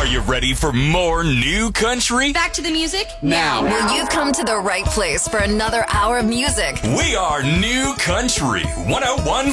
Are you ready for more new country? Back to the music Now. Well, you've come to the right place for another hour of music. We are New Country 101.5.